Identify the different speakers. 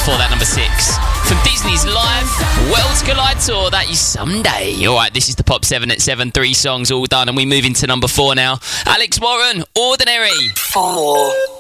Speaker 1: before that, number 6. From Disney's live Worlds Collide tour, that is Someday. Alright, this is the Pop 7 at 7, 3 songs all done, and we move into number 4 now. Alex Warren, Ordinary.
Speaker 2: 4.